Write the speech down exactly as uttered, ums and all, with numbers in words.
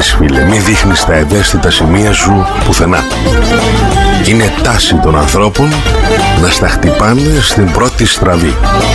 δείχνεις, φίλε, μη δείχνεις τα ευαίσθητα σημεία σου πουθενά. Είναι τάση των ανθρώπων να στα χτυπάνε στην πρώτη στραβή.